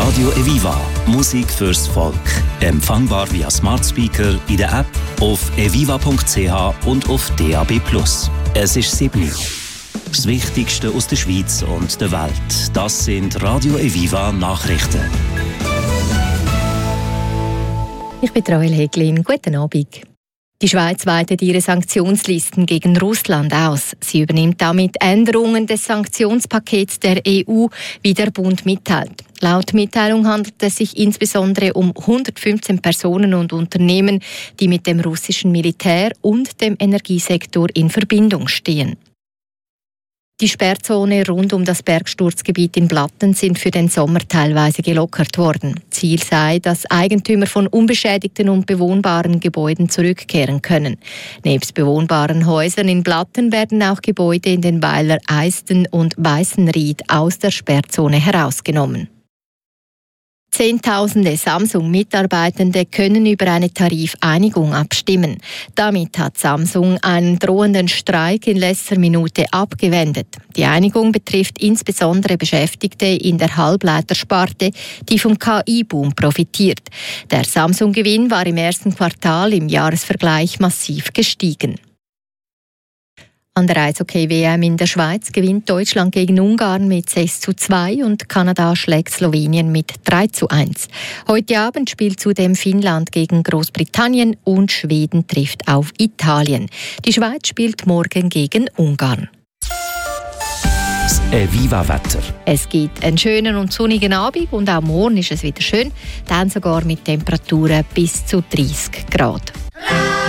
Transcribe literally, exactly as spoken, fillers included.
Radio Eviva. Musik fürs Volk. Empfangbar via Smart Speaker, in der App, auf eviva punkt c h und auf D A B plus. Es ist sieben Uhr. Das Wichtigste aus der Schweiz und der Welt. Das sind Radio Eviva Nachrichten. Ich bin Rael Heglin. Guten Abend. Die Schweiz weitet ihre Sanktionslisten gegen Russland aus. Sie übernimmt damit Änderungen des Sanktionspakets der E U, wie der Bund mitteilt. Laut Mitteilung handelt es sich insbesondere um hundertfünfzehn Personen und Unternehmen, die mit dem russischen Militär und dem Energiesektor in Verbindung stehen. Die Sperrzone rund um das Bergsturzgebiet in Blatten sind für den Sommer teilweise gelockert worden. Ziel sei, dass Eigentümer von unbeschädigten und bewohnbaren Gebäuden zurückkehren können. Nebst bewohnbaren Häusern in Blatten werden auch Gebäude in den Weiler Eisten und Weißenried aus der Sperrzone herausgenommen. Zehntausende Samsung-Mitarbeitende können über eine Tarifeinigung abstimmen. Damit hat Samsung einen drohenden Streik in letzter Minute abgewendet. Die Einigung betrifft insbesondere Beschäftigte in der Halbleitersparte, die vom K I-Boom profitiert. Der Samsung-Gewinn war im ersten Quartal im Jahresvergleich massiv gestiegen. An der Eishockey-W M in der Schweiz gewinnt Deutschland gegen Ungarn mit sechs zu zwei und Kanada schlägt Slowenien mit drei zu eins. Heute Abend spielt zudem Finnland gegen Großbritannien und Schweden trifft auf Italien. Die Schweiz spielt morgen gegen Ungarn. Das Eviva-Wetter. Es gibt einen schönen und sonnigen Abend und auch morgen ist es wieder schön, dann sogar mit Temperaturen bis zu dreißig Grad.